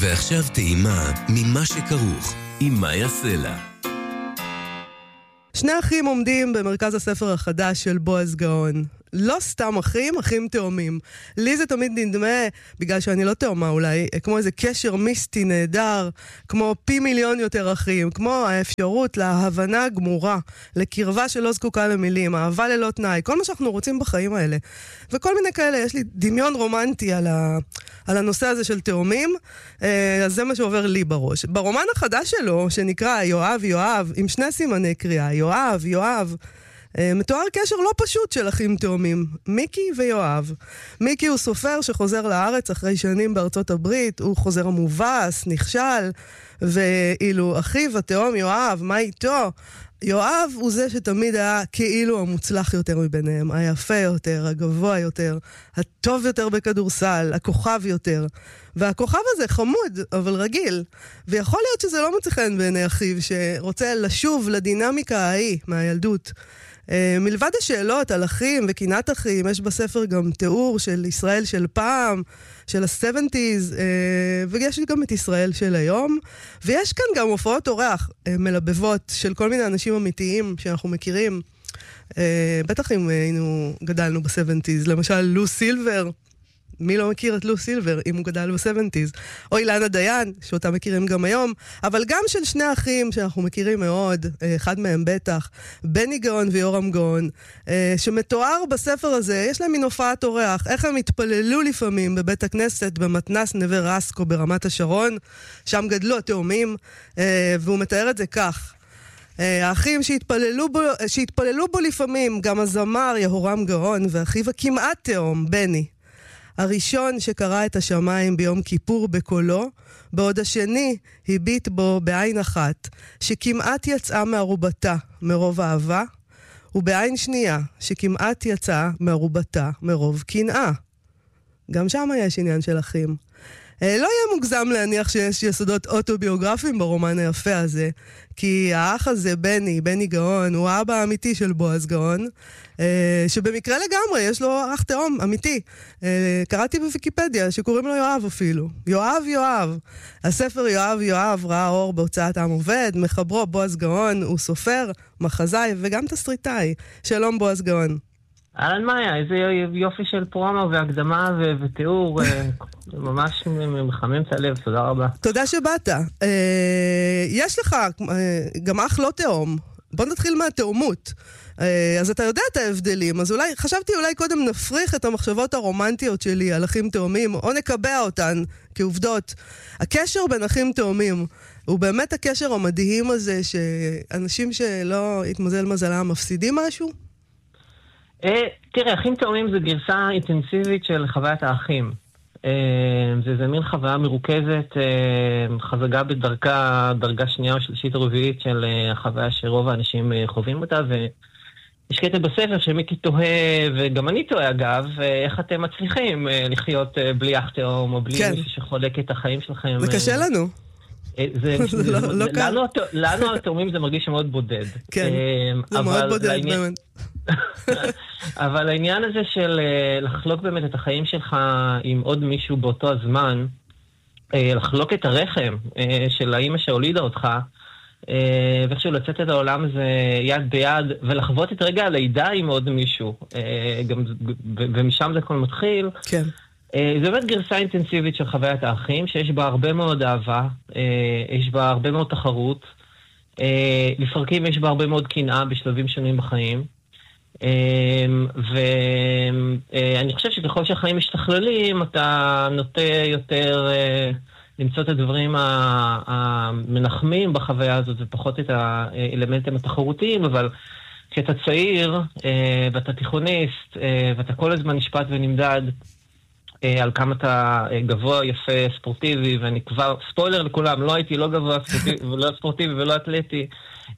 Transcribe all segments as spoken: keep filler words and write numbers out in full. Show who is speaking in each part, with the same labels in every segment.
Speaker 1: ועכשיו טעימה ממה שכרוך עם מאיה סלע.
Speaker 2: שני אחים עומדים במרכז הספר החדש של בועז גאון. לא סתם אחים, אחים תאומים. לי זה תמיד נדמה, בגלל שאני לא תאומה אולי, כמו איזה קשר מיסטי נהדר, כמו פי מיליון יותר אחים, כמו האפשרות להבנה גמורה, לקרבה שלא זקוקה למילים, אהבה ללא תנאי, כל מה שאנחנו רוצים בחיים האלה. וכל מיני כאלה, יש לי דמיון רומנטי על, ה, על הנושא הזה של תאומים, אז זה מה שעובר לי בראש. ברומן החדש שלו, שנקרא יואב יואב, עם שני סימני קריאה, יואב יואב, מתואר קשר לא פשוט של אחים תאומים, מיקי ויואב. מיקי הוא סופר שחוזר לארץ אחרי שנים בארצות הברית, הוא חוזר המובס, נכשל, ואילו אחיו התאום יואב, מה איתו? יואב הוא זה שתמיד היה כאילו המוצלח יותר מביניהם, היפה יותר, הגבוה יותר, הטוב יותר בכדורסל, הכוכב יותר. והכוכב הזה חמוד, אבל רגיל. ויכול להיות שזה לא מצא חן בעיני אחיו, שרוצה לשוב לדינמיקה ההיא מהילדות. Uh, מלבד השאלות על אחים וקנאת אחים, יש בספר גם תיאור של ישראל של פעם, של ה-שבעים, uh, ויש גם את ישראל של היום, ויש כאן גם הופעות אורח uh, מלבבות של כל מיני אנשים אמיתיים שאנחנו מכירים. Uh, בטח אם היינו גדלנו ב-שבעים, למשל לו סילבר, מי לא מכיר את לו סילבר, אם הוא גדל ב-שבעים? או אילנה דיין, שאותה מכירים גם היום, אבל גם של שני אחים שאנחנו מכירים מאוד, אחד מהם בטח, בני גאון ויורם גאון, שמתואר בספר הזה, יש להם מין הופעת אורח, איך הם התפללו לפעמים בבית הכנסת, במתנס נווה רסקו ברמת השרון, שם גדלו התאומים, והוא מתאר את זה כך. האחים שהתפללו בו, שהתפללו בו לפעמים, גם הזמר יהורם גאון, ואחיו הכמעט תאום, בני. הראשון שקרא את השמיים ביום כיפור בקולו, בעוד השני הביט בו בעין אחת, שכמעט יצאה מערובתה מרוב אהבה, ובעין שנייה, שכמעט יצאה מערובתה מרוב קנאה. גם שם יש עניין של אחים. לא יהיה מוגזם להניח שיש יסודות אוטוביוגרפיים ברומן היפה הזה, כי האח הזה, בני, בני גאון, הוא האבא האמיתי של בועז גאון, שבמקרה לגמרי יש לו אח תאום אמיתי. קראתי בוויקיפדיה שקוראים לו יואב אפילו. יואב יואב. הספר יואב יואב ראה אור בהוצאת עם עובד, מחברו בועז גאון, הוא סופר, מחזאי וגם תסריטאי. שלום בועז גאון.
Speaker 3: אהלן מאיה, איזה יופי של פרומו והקדמה ו- ותיאור, ממש מחמם את הלב, תודה רבה.
Speaker 2: תודה שבאת. יש לך גם אח לא תאום, בוא נתחיל מהתאומות. אז אתה יודע את ההבדלים, אז אולי, חשבתי אולי קודם נפריך את המחשבות הרומנטיות שלי על אחים תאומים, או נקבע אותן כעובדות. הקשר בין אחים תאומים הוא באמת הקשר המדהים הזה, שאנשים שלא התמזל מזלם מפסידים משהו?
Speaker 3: תראה, אחים תאומים זה גרסה אינטנסיבית של חוויית האחים. זה זה מין חוויה מרוכזת, חזקה בדרכה, דרגה שנייה או שלישית רביעית של החוויה שרוב האנשים חווים אותה, ויש קטע בספר שמיקי תוהה, וגם אני תוהה אגב, איך אתם מצליחים לחיות בלי אח תאום, או בלי מישהו שחולק את החיים שלכם.
Speaker 2: זה קשה לנו.
Speaker 3: לנו התאומים זה מרגיש מאוד בודד.
Speaker 2: כן, זה מאוד בודד באמת.
Speaker 3: אבל העניין הזה של לחלוק באמת את החיים שלך עם עוד מישהו באותו הזמן, לחלוק את הרחם של האמא שהולידה אותך, ואיכשהו לצאת את העולם הזה יד ביד, ולחוות את רגע הלידה עם עוד מישהו, ומשם זה כל מתחיל.
Speaker 2: כן.
Speaker 3: זה באמת גרסה אינטנסיבית של חוויית האחים, שיש בה הרבה מאוד אהבה, יש בה הרבה מאוד תחרות, לפרקים יש בה הרבה מאוד קנאה בשלבים שונים בחיים, ואני חושב שככל שהחיים משתכללים, אתה נוטה יותר למצוא את הדברים המנחמים בחוויה הזאת, ופחות את האלמנטים התחרותיים, אבל כשאתה צעיר, ואתה תיכוניסט, ואתה כל הזמן נשפט ונמדד, על כמה אתה גבוה, יפה, ספורטיבי, ואני כבר, ספוילר לכולם, לא הייתי לא גבוה ספורטיבי, ולא ספורטיבי ולא אתלטי,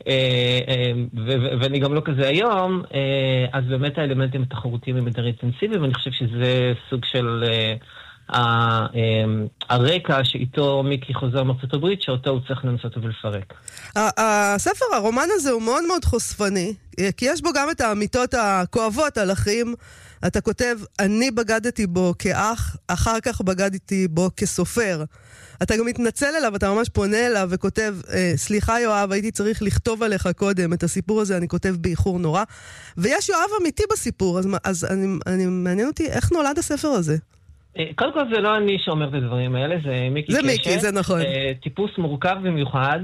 Speaker 3: ואני גם לא כזה היום, אז באמת האלמנטים התחרותיים הם יותר אינטנסיביים, ואני חושב שזה סוג של הרקע שאיתו מיקי חוזר מארצות הברית, שאותו הוא צריך לנסות ולפרק.
Speaker 2: הספר, הרומן הזה הוא מאוד מאוד חושפני, כי יש בו גם את האמיתות הכואבות על אחים. אתה כותב, אני בגדתי בו כאח, אחר כך בגדתי בו כסופר. אתה גם מתנצל אליו, אתה ממש פונה אליו וכותב, סליחה יואב, הייתי צריך לכתוב עליך קודם, את הסיפור הזה אני כותב באיחור נורא. ויש יואב אמיתי בסיפור, אז, אז אני, אני, מעניין אותי איך נולד הספר הזה.
Speaker 3: קודם כל זה לא אני שאומר את הדברים האלה, זה מיקי
Speaker 2: זה
Speaker 3: קשת.
Speaker 2: זה מיקי, זה נכון.
Speaker 3: טיפוס מורכב במיוחד,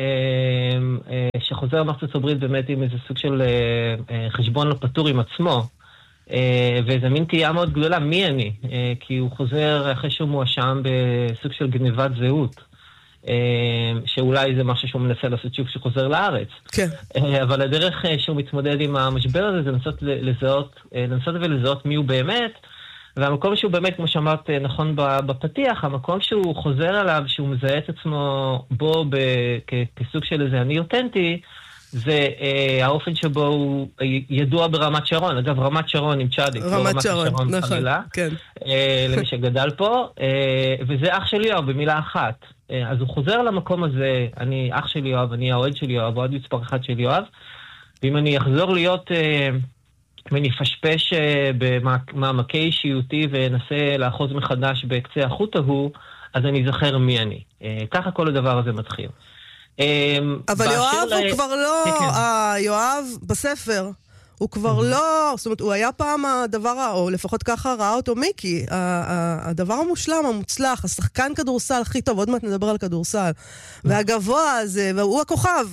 Speaker 3: שחוזר מארצות הברית באמת עם איזה סוג של חשבון לא פתור עם עצמו. ואיזה מין תהייה מאוד גדולה, מי אני? כי הוא חוזר אחרי שהוא מואשם בסוג של גניבת זהות. שאולי זה משהו שהוא מנסה לעשות שוב שחוזר לארץ.
Speaker 2: כן.
Speaker 3: אבל הדרך שהוא מתמודד עם המשבר הזה, זה לנסות לזהות, לנסות ולזהות מי הוא באמת, והמקום שהוא באמת, כמו שאמרת נכון בפתיח, המקום שהוא חוזר אליו, שהוא מזהה את עצמו בו כסוג של איזה אני אותנטי, זה אה, האופן שבו הוא ידוע ברמת שרון. אגב, רמת שרון עם צ'אדיק.
Speaker 2: רמת, רמת שרון, שרון נכון, חבילה, כן.
Speaker 3: אה, למי שגדל פה, אה, וזה אח של יואב במילה אחת. אה, אז הוא חוזר למקום הזה, אני אח של יואב, אני האוהד של יואב, האוהד מספר אחד של יואב, ואם אני אחזור להיות, אה, ואני אפשפש אה, במעמקי אישיותי ואנסה לאחוז מחדש בקצה החוט ההוא, אז אני זוכר מי אני. אה, ככה כל הדבר הזה מתחיל.
Speaker 2: אבל יואב הוא כבר לא, יואב בספר, הוא כבר לא, זאת אומרת, הוא היה פעם הדבר, או לפחות ככה ראה אותו מיקי, הדבר המושלם, המוצלח, השחקן כדורסל הכי טוב, עוד מעט נדבר על כדורסל, והגבוה הזה, והוא הכוכב.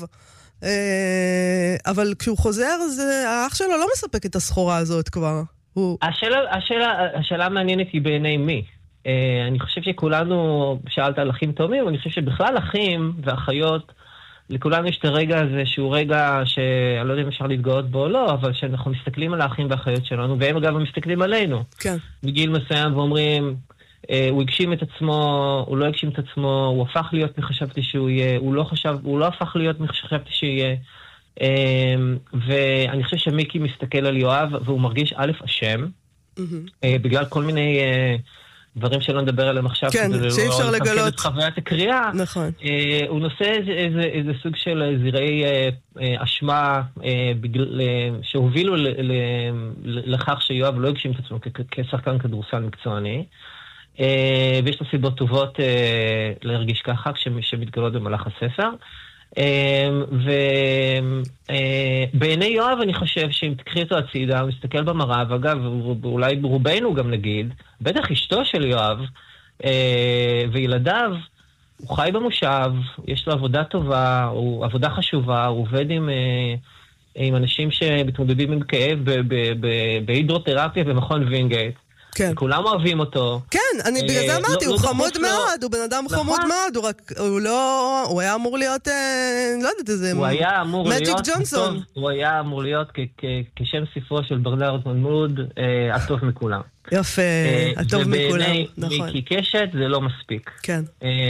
Speaker 2: אבל כשהוא חוזר, האח שלו לא מספק את הסחורה הזאת כבר.
Speaker 3: השאלה המעניינת היא בעיני מי. אני חושב שכולנו, שאלת על אחים תאומים, אני חושב שבכלל אחים ואחיות, לכולנו יש את הרגע הזה שהוא רגע שאני לא יודע אם אפשר להתגאות בו או לא, אבל שאנחנו מסתכלים על האחים והאחיות שלנו, והם אגב מסתכלים עלינו.
Speaker 2: כן.
Speaker 3: מגיל מסוים ואומרים, הוא הגשים את עצמו, הוא לא הגשים את עצמו, הוא הפך להיות מחשבתי שהוא יהיה, הוא לא חשב, הוא לא הפך להיות מחשבתי שיהיה. ואני חושב שמיקי מסתכל על יואב, והוא מרגיש א' אשם, בגלל כל מיני דברים שלא נדבר עליהם עכשיו,
Speaker 2: כן, שאי אפשר לגלות.
Speaker 3: את חוויית הקריאה.
Speaker 2: נכון.
Speaker 3: אה, הוא נושא איזה, איזה, איזה סוג של זירי אה, אה, אשמה אה, בגל, אה, שהובילו ל, ל, לכך שיואב לא הגשים את עצמו כ- כשחקן כדורסל מקצועני. אה, ויש לו סיבות טובות אה, להרגיש ככה שמתגלות במהלך הספר. ובעיני יואב אני חושב שאם תקחי אותו הצידה, הוא מסתכל במראה, ואגב, אולי רובנו גם נגיד, בטח אשתו של יואב וילדיו, הוא חי במושב, יש לו עבודה טובה, הוא עבודה חשובה, הוא עובד עם, עם אנשים שמתמודדים עם כאב בהידרותרפיה במכון וינגייט.
Speaker 2: כן.
Speaker 3: כולם אוהבים אותו.
Speaker 2: כן, אני בגלל זה אמרתי, הוא חמוד מאוד, הוא בן אדם חמוד מאוד, הוא רק, הוא לא, הוא היה אמור להיות, לא יודעת איזה,
Speaker 3: הוא היה אמור להיות,
Speaker 2: מג'יק ג'ונסון.
Speaker 3: הוא היה אמור להיות כשם ספרו של ברנרד מנמוד, הטוב מכולם.
Speaker 2: יפה, הטוב מכולם, נכון.
Speaker 3: ובעיני מיקי קשת זה לא מספיק.
Speaker 2: כן.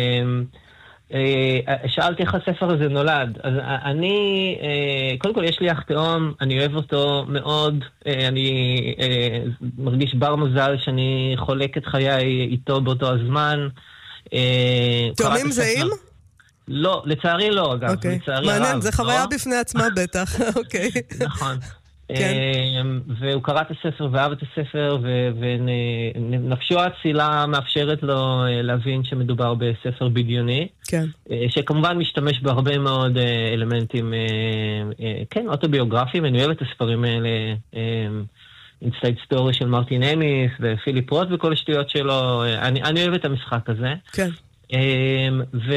Speaker 3: שאלתי איך הספר הזה נולד, אז אני, קודם כל יש לי אח תאום, אני אוהב אותו מאוד, אני מרגיש בר מזל שאני חולק את חיי איתו באותו הזמן.
Speaker 2: תאומים זהים?
Speaker 3: לא, לצערי לא אגב, לצערי הרב.
Speaker 2: מעניין, זה חוויה בפני עצמה בטח, אוקיי.
Speaker 3: נכון. והוא קרא את הספר ואהב את הספר, ונפשו האצילה מאפשרת לו להבין שמדובר בספר בדיוני, שכמובן משתמש בהרבה מאוד אלמנטים, כן, אוטוביוגרפיים. אני אוהב את הספרים האלה, אינסייד סטורי של מרטין אמיס ופיליפ רוט וכל השטויות שלו. אני אוהב את המשחק הזה.
Speaker 2: כן.
Speaker 3: ו...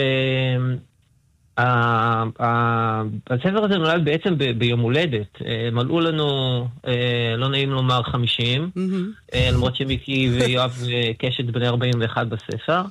Speaker 3: הספר הזה נולד בעצם ביום הולדת. מלאו לנו, לא נעים לומר, חמישים, למרות שמיקי ויואב קשת בני ארבעים ואחת בספר.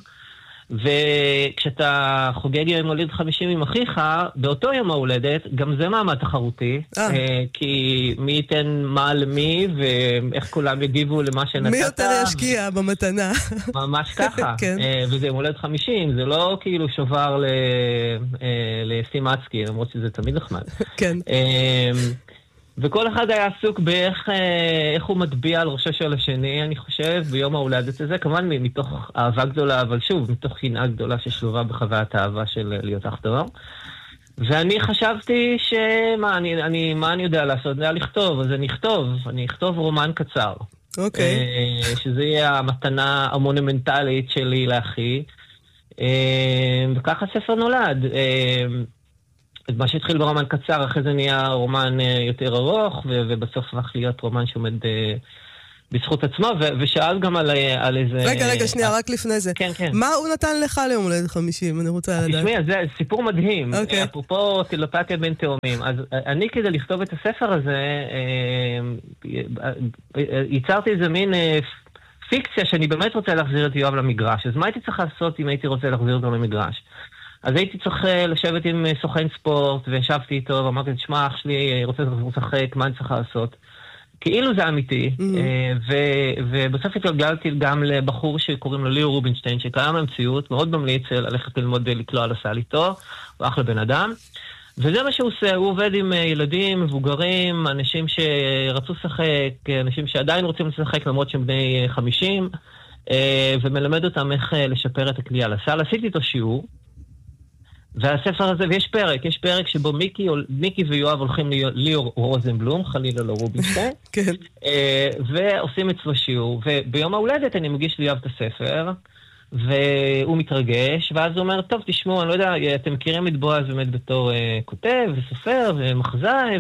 Speaker 3: וכשאתה חוגג יום הולדת חמישים עם אחיך, באותו יום ההולדת, גם זה מעמד תחרותי, כי מי ייתן מה למי, ואיך כולם יגיבו למה שנתת.
Speaker 2: מי יותר ישקיע במתנה.
Speaker 3: ממש ככה. וזה יום הולדת חמישים, זה לא כאילו שובר לסטימצקי, למרות שזה תמיד נחמד.
Speaker 2: כן.
Speaker 3: וכל אחד היה עסוק באיך איך הוא מטביע על ראשו של השני, אני חושב, ביום ההולדת הזה, כמובן מתוך אהבה גדולה, אבל שוב, מתוך קנאה גדולה ששלובה בחוויית האהבה של להיות אח דור. ואני חשבתי שמה אני, אני, מה אני יודע לעשות? זה היה לכתוב, אז אני אכתוב, אני אכתוב רומן קצר.
Speaker 2: אוקיי.
Speaker 3: Okay. שזה יהיה המתנה המונומנטלית שלי לאחי. וככה הספר נולד. מה שהתחיל ברומן קצר, אחרי זה נהיה רומן יותר ארוך, ובסוף הפך להיות רומן שעומד בזכות עצמו, ושאל גם על, על איזה...
Speaker 2: רגע, רגע, שנייה, רק לפני זה.
Speaker 3: כן, כן.
Speaker 2: מה הוא נתן לך ליום הולדת חמישים? אני רוצה לדעת.
Speaker 3: תשמעי, זה סיפור מדהים.
Speaker 2: אוקיי.
Speaker 3: אפרופו טלפתיה בין תאומים. אז אני כדי לכתוב את הספר הזה, ייצרתי איזה מין פיקציה שאני באמת רוצה להחזיר את יואב למגרש. אז מה הייתי צריך לעשות אם הייתי רוצה להחזיר אותו למגרש? אז הייתי צריך לשבת עם סוכן ספורט, וישבתי איתו, ואמרתי, תשמע, אח שלי, רוצה לשחק, מה אני צריך לעשות? כאילו זה אמיתי, ובסוף התגלגלתי גם לבחור שקוראים לו ליאור רובינשטיין, שקיים במציאות, מאוד ממליץ ללכת ללמוד לקלוע על הסל איתו, הוא אחלה בן אדם, וזה מה שהוא עושה, הוא עובד עם ילדים, מבוגרים, אנשים שרצו לשחק, אנשים שעדיין רוצים לשחק למרות שהם בני חמישים, ומלמד אותם איך לשפר את הקליעה על הסל. עשיתי איתו שיעור, והספר הזה, ויש פרק, יש פרק שבו מיקי, מיקי ויואב הולכים ליאור רוזנבלום, חלילה לא רובינשטיין,
Speaker 2: כן.
Speaker 3: ועושים אצלו שיעור, וביום ההולדת אני מגיש ליואב את הספר, והוא מתרגש, ואז הוא אומר, טוב, תשמעו, אני לא יודע, אתם מכירים את בועז באמת בתור כותב, וסופר, ומחזאי,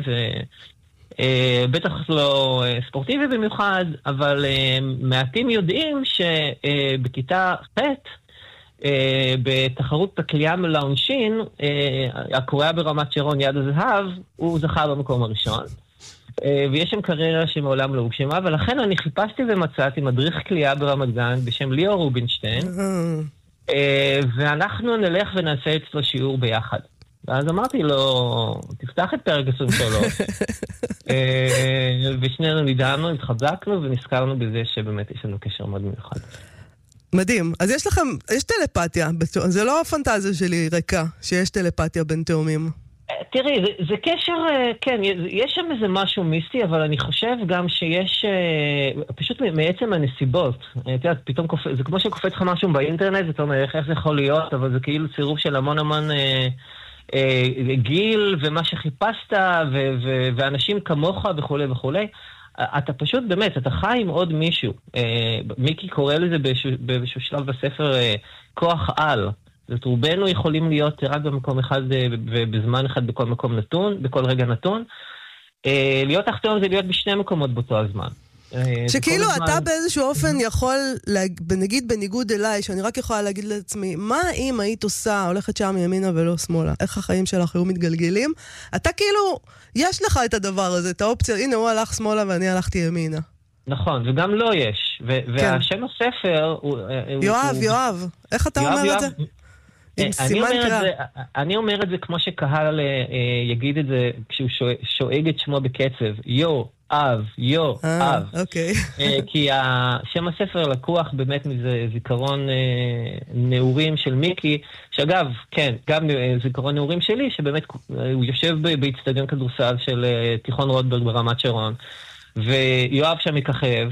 Speaker 3: ובטח לא ספורטיבי במיוחד, אבל מעטים יודעים שבכיתה ח' Uh, בתחרות הקליעה מלעונשין, uh, הקוריאה ברמת שרון יד הזהב, הוא זכה במקום הראשון. Uh, ויש שם קריירה שמעולם לא הוגשמה, ולכן אני חיפשתי ומצאתי מדריך קליעה ברמת גן בשם ליאור רובינשטיין, uh, ואנחנו נלך ונעשה אצלו שיעור ביחד. ואז אמרתי לו, תפתח את פרק עשרים ושלוש. uh, ושנינו נדענו, התחבקנו ונזכרנו בזה שבאמת יש לנו קשר מאוד מיוחד.
Speaker 2: מדהים. אז יש לכם, יש טלפתיה, זה לא הפנטזיה שלי ריקה, שיש טלפתיה בין תאומים.
Speaker 3: תראי, זה, זה קשר, כן, יש שם איזה משהו מיסטי, אבל אני חושב גם שיש, פשוט מעצם הנסיבות, אתה יודע, פתאום קופץ, זה כמו שקופץ לך משהו באינטרנט, אתה אומר, איך זה יכול להיות, אבל זה כאילו צירוף של המון המון אה, אה, גיל, ומה שחיפשת, ו, ו, ואנשים כמוך וכו' וכו'. אתה פשוט באמת, אתה חי עם עוד מישהו. מיקי קורא לזה באיזשהו שלב בספר כוח על. זאת רובנו יכולים להיות רק במקום אחד ובזמן אחד בכל מקום נתון, בכל רגע נתון. להיות אח תאום זה להיות בשני מקומות באותו הזמן.
Speaker 2: שכאילו אתה באיזשהו אופן יכול, נגיד בניגוד אליי, שאני רק יכולה להגיד לעצמי, מה אם היית עושה, הולכת שם ימינה ולא שמאלה? איך החיים שלך היו מתגלגלים? אתה כאילו, יש לך את הדבר הזה, את האופציה, הנה הוא הלך שמאלה ואני הלכתי ימינה.
Speaker 3: נכון, וגם לא יש. והשם הספר הוא...
Speaker 2: יואב, יואב, איך אתה אומר את זה?
Speaker 3: אני אומר את זה כמו שקהל יגיד את זה כשהוא שואג את שמו בקצב, יו, אב, יו, אב.
Speaker 2: אוקיי.
Speaker 3: כי שם הספר לקוח באמת מזה זיכרון נעורים של מיקי, שאגב, כן, גם זיכרון נעורים שלי, שבאמת הוא יושב באצטדיון כדורסל של תיכון רוטברג ברמת שרון, ויואב שם מככב,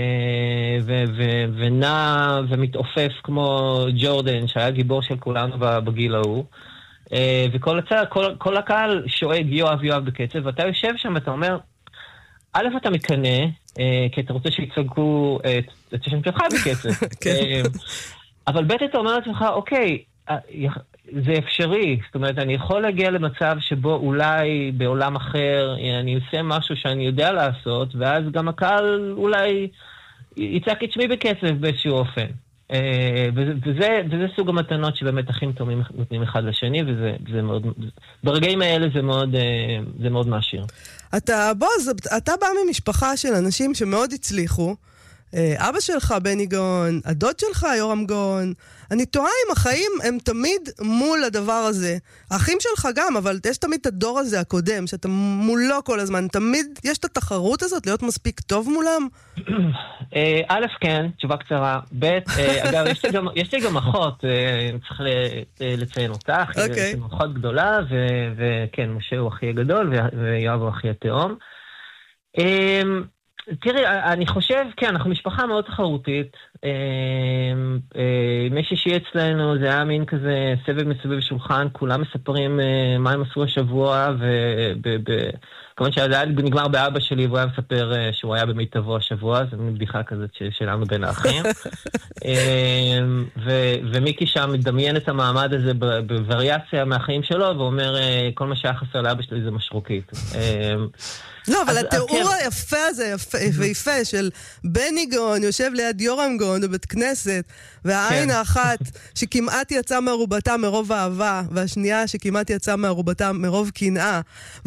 Speaker 3: ונע ומתעופף כמו ג'ורדן, שהיה גיבור של כולנו בגיל ההוא, וכל הצעה, כל, כל הקהל שואג יואב יואב בקצב, ואתה יושב שם ואתה אומר, א' אתה מקנה, כי אתה רוצה שיצגו את השם שלך בקצב. אבל ב' אתה אומר לעצמך, אוקיי, זה אפשרי, זאת אומרת, אני יכול להגיע למצב שבו אולי בעולם אחר אני עושה משהו שאני יודע לעשות, ואז גם הקהל אולי יצעק את שמי בקצב באיזשהו אופן. וזה, וזה סוג המתנות שבאמת אחים תאומים נותנים אחד לשני, וזה, זה מאוד, ברגעים האלה זה מאוד, זה מאוד מעשיר.
Speaker 2: אתה, בוז, אתה בא ממשפחה של אנשים שמאוד הצליחו, אבא שלך בני גאון, הדוד שלך יורם גאון, אני טועה אם החיים הם תמיד מול הדבר הזה. האחים שלך גם, אבל יש תמיד את הדור הזה הקודם, שאתה מולו כל הזמן, תמיד יש את התחרות הזאת להיות מספיק טוב מולם?
Speaker 3: א', כן, תשובה קצרה. ב', אגב, יש לי גם אחות, צריך לציין אותך, יש לי אחות גדולה, וכן, משה הוא הכי הגדול, ויואב הוא הכי התאום. תראי, אני חושב, כן, אנחנו משפחה מאוד תחרותית. מי שישי אצלנו זה היה מין כזה סבב מסביב שולחן, כולם מספרים מה הם עשו השבוע, וכמובן שזה היה נגמר באבא שלי, והוא היה מספר שהוא היה במיטבו השבוע, זו מין בדיחה כזאת שלנו בין האחים. ומיקי שם מדמיין את המעמד הזה בווריאציה מהחיים שלו, ואומר, כל מה שהיה חסר לאבא שלי זה משרוקית.
Speaker 2: לא, אבל התיאור היפה הזה, ויפה, של בני גאון יושב ליד יורם גאון בבית כנסת, והעין האחת שכמעט יצאה מערובתה מרוב אהבה, והשנייה שכמעט יצאה מערובתה מרוב קנאה,